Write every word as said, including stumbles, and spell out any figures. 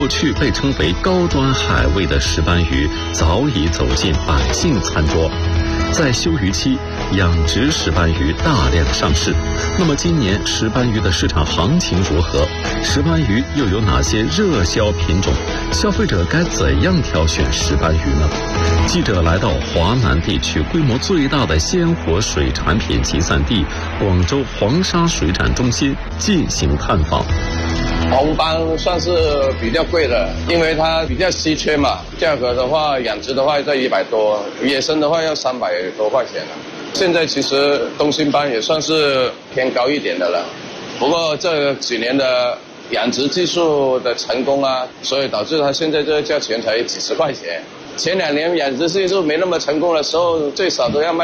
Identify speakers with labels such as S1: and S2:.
S1: 过去被称为高端海味的石斑鱼早已走进百姓餐桌。在休渔期，养殖石斑鱼大量上市。那么今年石斑鱼的市场行情如何？石斑鱼又有哪些热销品种？消费者该怎样挑选石斑鱼呢？记者来到华南地区规模最大的鲜活水产品集散地广州黄沙水产中心进行探访。
S2: 红斑算是比较贵的，因为它比较稀缺嘛，价格的话养殖的话在一百多，野生的话要三百多块钱了。现在其实东星斑也算是偏高一点的了，不过这几年的养殖技术的成功啊，所以导致它现在这个价钱才几十块钱。前两年养殖技术没那么成功的时候，最少都要卖